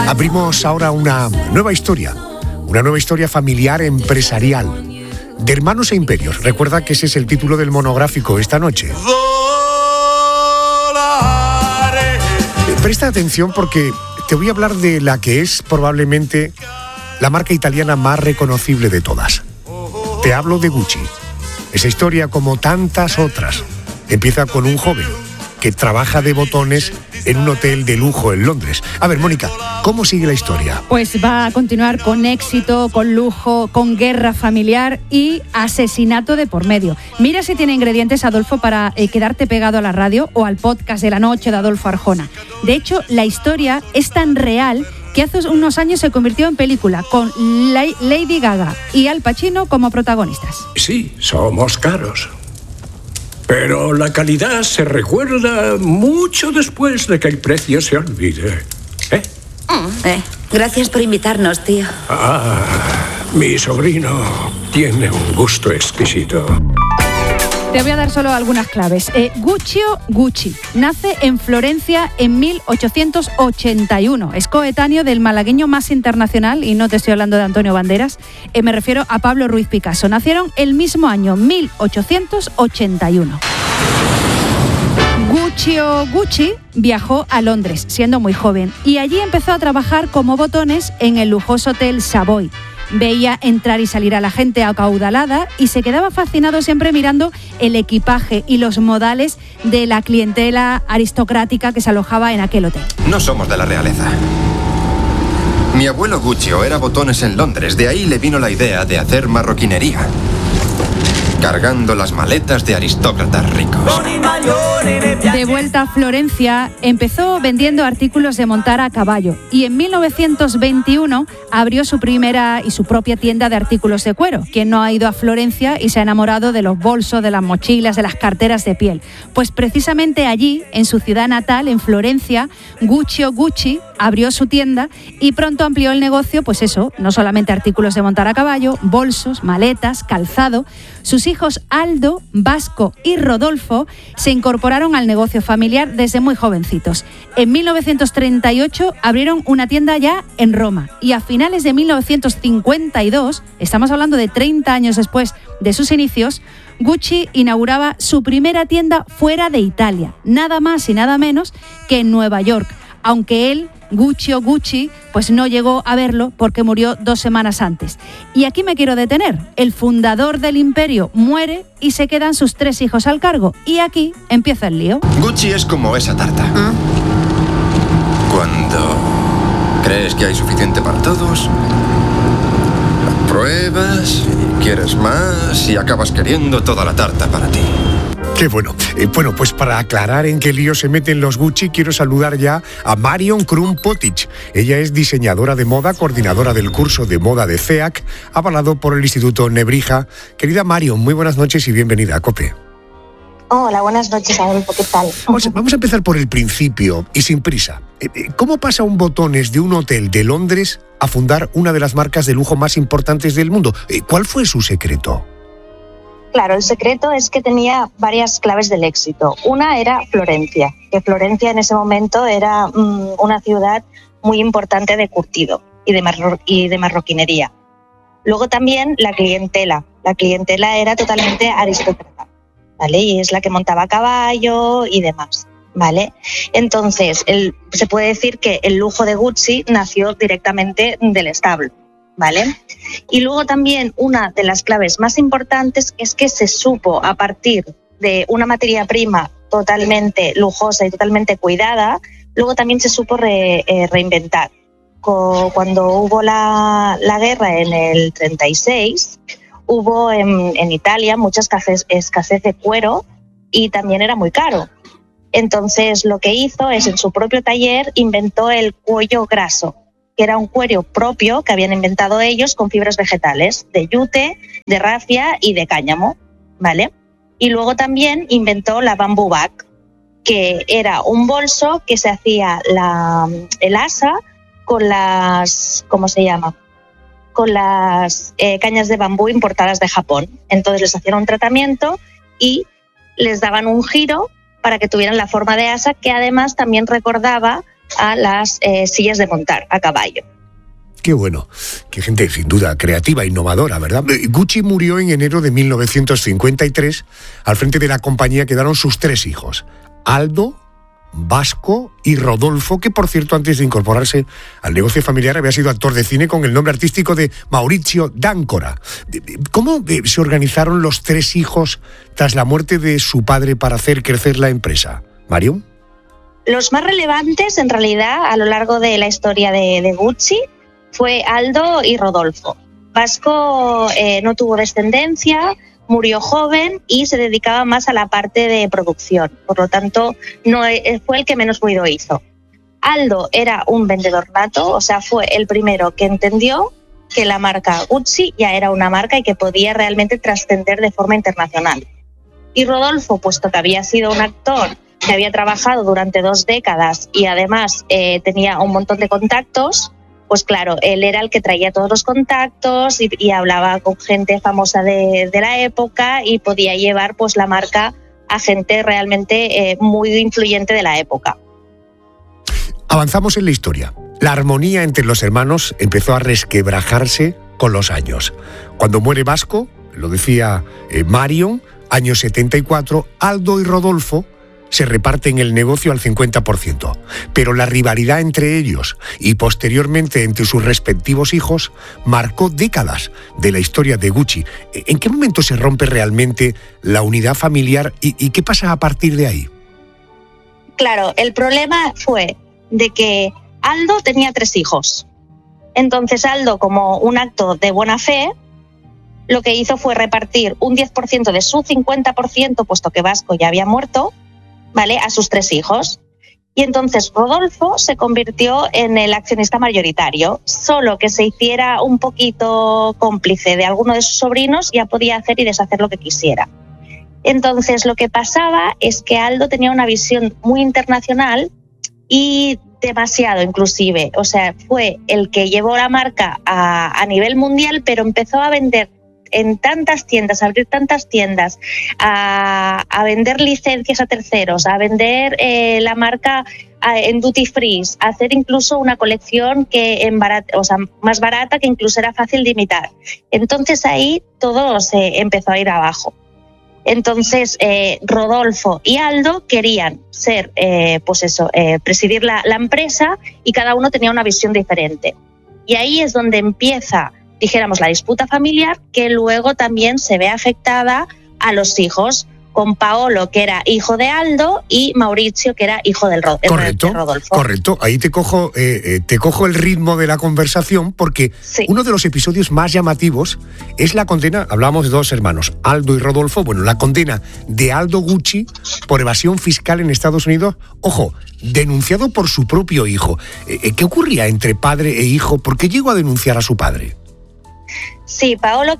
Abrimos ahora una nueva historia familiar empresarial, de Hermanos e Imperios. Recuerda que ese es el título del monográfico esta noche. Presta atención porque te voy a hablar de la que es probablemente la marca italiana más reconocible de todas. Te hablo de Gucci. Esa historia, como tantas otras, empieza con un joven que trabaja de botones en un hotel de lujo en Londres. A ver, Mónica, ¿cómo sigue la historia? Pues va a continuar con éxito, con lujo, con guerra familiar y asesinato de por medio. Mira si tiene ingredientes, Adolfo, para quedarte pegado a la radio o al podcast de la noche de Adolfo Arjona. De hecho, la historia es tan real que hace unos años se convirtió en película, con Lady Gaga y Al Pacino como protagonistas. Sí, somos caros. Pero la calidad se recuerda mucho después de que el precio se olvide. Gracias por invitarnos, tío. Mi sobrino tiene un gusto exquisito. Te voy a dar solo algunas claves. Guccio Gucci nace en Florencia en 1881. Es coetáneo del malagueño más internacional, y no te estoy hablando de Antonio Banderas, me refiero a Pablo Ruiz Picasso. Nacieron el mismo año, 1881. Guccio Gucci viajó a Londres siendo muy joven y allí empezó a trabajar como botones en el lujoso Hotel Savoy. Veía entrar y salir a la gente acaudalada y se quedaba fascinado siempre mirando el equipaje y los modales de la clientela aristocrática que se alojaba en aquel hotel. No somos de la realeza. Mi abuelo Guccio era botones en Londres, de ahí le vino la idea de hacer marroquinería, cargando las maletas de aristócratas ricos. De vuelta a Florencia, empezó vendiendo artículos de montar a caballo y en 1921 abrió su primera y su propia tienda de artículos de cuero. ¿Quién no ha ido a Florencia y se ha enamorado de los bolsos, de las mochilas, de las carteras de piel? Pues precisamente allí, en su ciudad natal, en Florencia, Guccio Gucci abrió su tienda y pronto amplió el negocio, pues eso, no solamente artículos de montar a caballo, bolsos, maletas, calzado. Sus hijos Aldo, Vasco y Rodolfo se incorporaron al negocio familiar desde muy jovencitos. En 1938 abrieron una tienda ya en Roma y a finales de 1952, estamos hablando de 30 años después de sus inicios, Gucci inauguraba su primera tienda fuera de Italia, nada más y nada menos que en Nueva York, aunque él, Guccio Gucci, pues no llegó a verlo porque murió 2 semanas antes. Y aquí me quiero detener. El fundador del imperio muere y se quedan sus 3 hijos al cargo. Y aquí empieza el lío. Gucci es como esa tarta. Cuando crees que hay suficiente para todos, la pruebas y quieres más y acabas queriendo toda la tarta para ti. Qué bueno. Bueno, pues para aclarar en qué lío se meten los Gucci, quiero saludar ya a Marion Krum-Potic. Ella es diseñadora de moda, coordinadora del curso de moda de CEAC, avalado por el Instituto Nebrija. Querida Marion, muy buenas noches y bienvenida a COPE. Hola, buenas noches, Adolfo, ¿qué tal? Vamos a empezar por el principio y sin prisa. ¿Cómo pasa un botones de un hotel de Londres a fundar una de las marcas de lujo más importantes del mundo? ¿Cuál fue su secreto? Claro, el secreto es que tenía varias claves del éxito. Una era Florencia, que Florencia en ese momento era una ciudad muy importante de curtido y de marroquinería. Luego también la clientela. La clientela era totalmente aristócrata, ¿vale? Y es la que montaba a caballo y demás, ¿vale? Entonces, se puede decir que el lujo de Gucci nació directamente del establo, ¿vale? Y luego también una de las claves más importantes es que se supo, a partir de una materia prima totalmente lujosa y totalmente cuidada, luego también se supo reinventar. Cuando hubo la guerra en el 36, hubo en Italia mucha escasez de cuero y también era muy caro. Entonces lo que hizo es, en su propio taller, inventó el cuello graso, que era un cuero propio que habían inventado ellos con fibras vegetales, de yute, de rafia y de cáñamo, ¿vale? Y luego también inventó la bamboo bag, que era un bolso que se hacía el asa con las, ¿cómo se llama?, con las cañas de bambú importadas de Japón. Entonces les hacían un tratamiento y les daban un giro para que tuvieran la forma de asa, que además también recordaba a las sillas de montar a caballo. Qué bueno, qué gente sin duda creativa, innovadora, ¿verdad? Gucci murió en enero de 1953. Al frente de la compañía quedaron sus 3 hijos, Aldo, Vasco y Rodolfo, que por cierto antes de incorporarse al negocio familiar había sido actor de cine con el nombre artístico de Maurizio D'Ancora. ¿Cómo se organizaron los 3 hijos tras la muerte de su padre para hacer crecer la empresa? ¿Marion? Los más relevantes en realidad a lo largo de la historia de Gucci fue Aldo y Rodolfo. Vasco no tuvo descendencia, murió joven y se dedicaba más a la parte de producción. Por lo tanto, no fue el que menos ruido hizo. Aldo era un vendedor nato, o sea, fue el primero que entendió que la marca Gucci ya era una marca y que podía realmente trascender de forma internacional. Y Rodolfo, puesto que había sido un actor que había trabajado durante 2 décadas y además tenía un montón de contactos, pues claro, él era el que traía todos los contactos y hablaba con gente famosa de la época y podía llevar pues la marca a gente realmente muy influyente de la época. Avanzamos en la historia. La armonía entre los hermanos empezó a resquebrajarse con los años. Cuando muere Vasco, lo decía Marion, año 74, Aldo y Rodolfo se reparten el negocio al 50%, pero la rivalidad entre ellos y posteriormente entre sus respectivos hijos marcó décadas de la historia de Gucci. ¿En qué momento se rompe realmente la unidad familiar y qué pasa a partir de ahí? Claro, el problema fue de que Aldo tenía 3 hijos. Entonces Aldo, como un acto de buena fe, lo que hizo fue repartir un 10% de su 50%, puesto que Vasco ya había muerto, ¿vale?, a sus 3 hijos. Y entonces Rodolfo se convirtió en el accionista mayoritario. Solo que se hiciera un poquito cómplice de alguno de sus sobrinos, ya podía hacer y deshacer lo que quisiera. Entonces lo que pasaba es que Aldo tenía una visión muy internacional y demasiado inclusive. O sea, fue el que llevó la marca a nivel mundial, pero empezó a vender en tantas tiendas, a abrir tantas tiendas, a vender licencias a terceros, a vender la marca en duty free, a hacer incluso una colección que más barata, que incluso era fácil de imitar. Entonces ahí todo se empezó a ir abajo. Entonces Rodolfo y Aldo querían ser, presidir la empresa, y cada uno tenía una visión diferente. Y ahí es donde empieza, dijéramos, la disputa familiar, que luego también se ve afectada a los hijos, con Paolo, que era hijo de Aldo, y Maurizio, que era hijo de Rodolfo. Correcto. Ahí te cojo el ritmo de la conversación, porque sí, uno de los episodios más llamativos es la condena, hablábamos de 2 hermanos, Aldo y Rodolfo, bueno, la condena de Aldo Gucci por evasión fiscal en Estados Unidos, ojo, denunciado por su propio hijo. ¿Qué ocurría entre padre e hijo? ¿Por qué llegó a denunciar a su padre? Sí, Paolo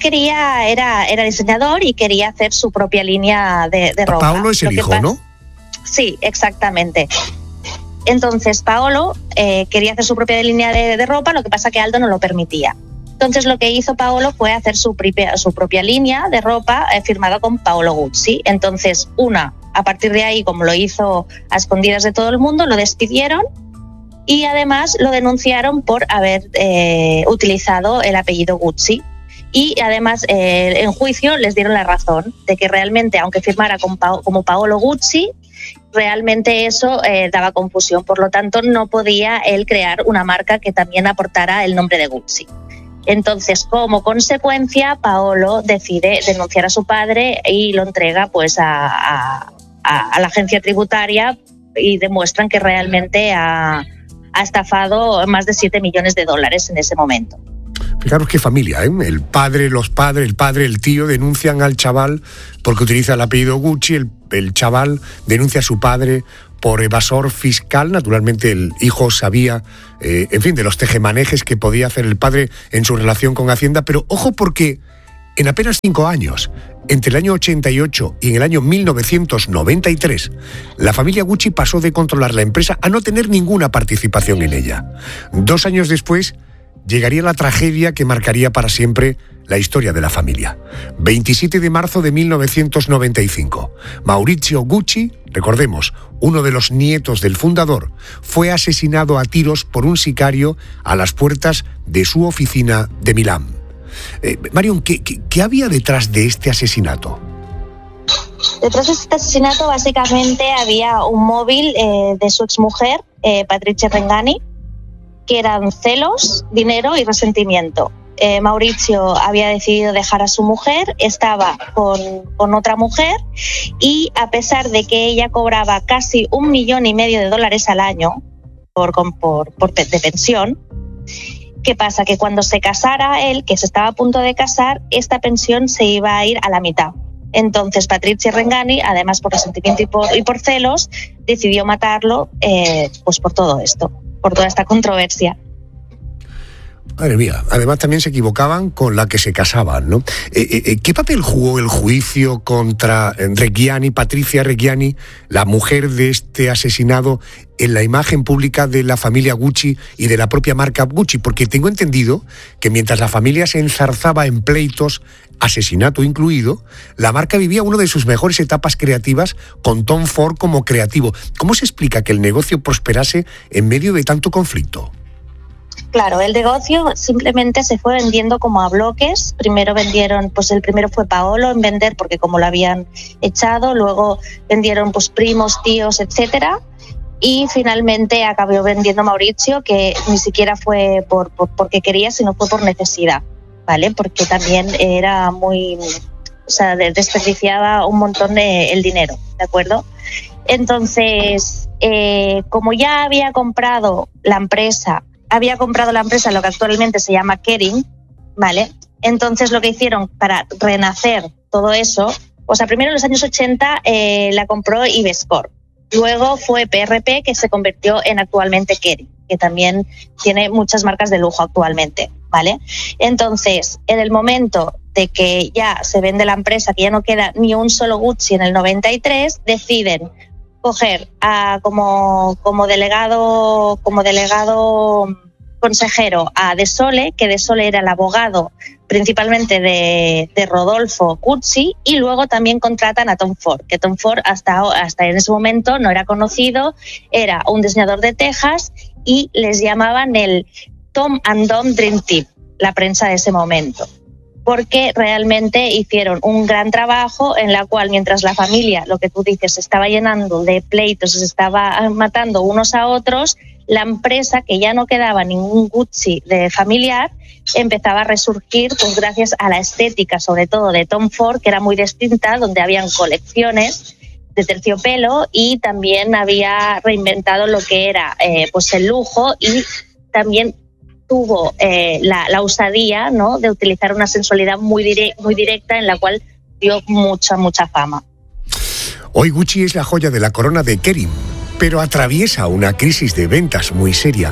era diseñador y quería hacer su propia línea de ropa. Paolo es el hijo, ¿no? Sí, exactamente. Entonces Paolo quería hacer su propia línea de ropa, lo que pasa que Aldo no lo permitía. Entonces lo que hizo Paolo fue hacer su propia línea de ropa firmada con Paolo Gucci. Entonces a partir de ahí, como lo hizo a escondidas de todo el mundo, lo despidieron. Y además lo denunciaron por haber utilizado el apellido Gucci. Y además en juicio les dieron la razón de que realmente, aunque firmara como Paolo Gucci, realmente eso daba confusión. Por lo tanto, no podía él crear una marca que también aportara el nombre de Gucci. Entonces, como consecuencia, Paolo decide denunciar a su padre y lo entrega pues a la agencia tributaria, y demuestran que realmente ha estafado más de $7 millones en ese momento. Fijaros qué familia, ¿eh? El padre, el tío denuncian al chaval porque utiliza el apellido Gucci, el chaval denuncia a su padre por evasor fiscal. Naturalmente el hijo sabía, de los tejemanejes que podía hacer el padre en su relación con Hacienda, pero ojo, porque en apenas 5 años, entre el año 88 y en el año 1993, la familia Gucci pasó de controlar la empresa a no tener ninguna participación en ella. 2 años después, llegaría la tragedia que marcaría para siempre la historia de la familia. 27 de marzo de 1995. Maurizio Gucci, recordemos, uno de los nietos del fundador, fue asesinado a tiros por un sicario a las puertas de su oficina de Milán. Marion, ¿qué había detrás de este asesinato? Detrás de este asesinato básicamente había un móvil de su exmujer, Patrizia Rengani, que eran celos, dinero y resentimiento. Maurizio había decidido dejar a su mujer, estaba con otra mujer y a pesar de que ella cobraba casi $1,5 millones al año de pensión, ¿qué pasa? Que cuando se casara él, que se estaba a punto de casar, esta pensión se iba a ir a la mitad. Entonces Patrizia Rengani, además por resentimiento y por celos, decidió matarlo pues por todo esto, por toda esta controversia. Madre mía, además también se equivocaban con la que se casaban, ¿no? ¿Qué papel jugó el juicio contra Reggiani, Patrizia Reggiani, la mujer de este asesinado, en la imagen pública de la familia Gucci y de la propia marca Gucci? Porque tengo entendido que mientras la familia se enzarzaba en pleitos, asesinato incluido, la marca vivía una de sus mejores etapas creativas con Tom Ford como creativo. ¿Cómo se explica que el negocio prosperase en medio de tanto conflicto? Claro, el negocio simplemente se fue vendiendo como a bloques. Primero vendieron, pues el primero fue Paolo en vender porque como lo habían echado, luego vendieron pues primos, tíos, etcétera, y finalmente acabó vendiendo Maurizio, que ni siquiera fue porque quería, sino fue por necesidad, ¿vale? Porque también era muy, o sea, desperdiciaba un montón el dinero, ¿de acuerdo? Entonces, como ya había comprado la empresa lo que actualmente se llama Kering, ¿vale? Entonces lo que hicieron para renacer todo eso, o sea, primero en los años 80 la compró Ivescor, luego fue PRP, que se convirtió en actualmente Kering, que también tiene muchas marcas de lujo actualmente, ¿vale? Entonces, en el momento de que ya se vende la empresa, que ya no queda ni un solo Gucci en el 93, deciden coger como delegado consejero a De Sole, que De Sole era el abogado principalmente de Rodolfo Gucci, y luego también contratan a Tom Ford, que Tom Ford hasta en ese momento no era conocido, era un diseñador de Texas y les llamaban el Tom and Dom Dream Team, la prensa de ese momento, porque realmente hicieron un gran trabajo en la cual mientras la familia, lo que tú dices, se estaba llenando de pleitos, se estaba matando unos a otros, la empresa, que ya no quedaba ningún Gucci de familiar, empezaba a resurgir pues gracias a la estética, sobre todo de Tom Ford, que era muy distinta, donde habían colecciones de terciopelo y también había reinventado lo que era pues el lujo, y también tuvo la osadía, ¿no?, de utilizar una sensualidad muy directa, en la cual dio mucha fama. Hoy Gucci es la joya de la corona de Kering, pero atraviesa una crisis de ventas muy seria.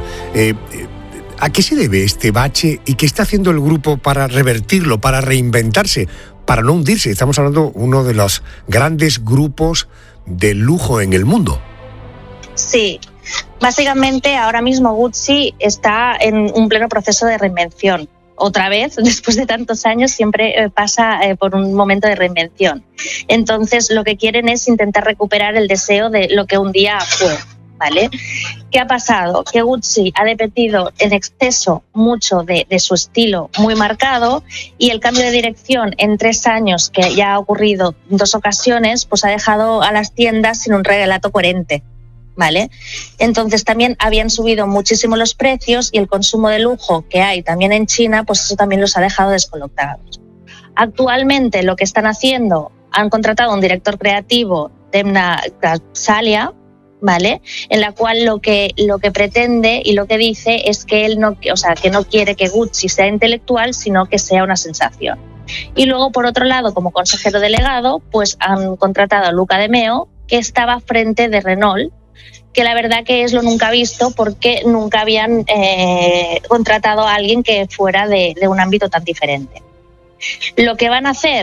¿A qué se debe este bache y qué está haciendo el grupo para revertirlo, para reinventarse, para no hundirse? Estamos hablando de uno de los grandes grupos de lujo en el mundo. Sí. Básicamente, ahora mismo Gucci está en un pleno proceso de reinvención. Otra vez, después de tantos años, siempre pasa por un momento de reinvención. Entonces, lo que quieren es intentar recuperar el deseo de lo que un día fue, ¿vale? ¿Qué ha pasado? Que Gucci ha dependido en exceso mucho de su estilo muy marcado, y el cambio de dirección en 3 años, que ya ha ocurrido en 2 ocasiones, pues ha dejado a las tiendas sin un relato coherente, ¿vale? Entonces también habían subido muchísimo los precios, y el consumo de lujo que hay también en China, pues eso también los ha dejado descolocados. Actualmente lo que están haciendo, han contratado a un director creativo, Demna Gvasalia, ¿vale? En la cual lo que pretende y lo que dice es que él no quiere que Gucci sea intelectual, sino que sea una sensación. Y luego, por otro lado, como consejero delegado, pues han contratado a Luca De Meo, que estaba frente de Renault, que la verdad que es lo nunca visto, porque nunca habían contratado a alguien que fuera de un ámbito tan diferente. Lo que van a hacer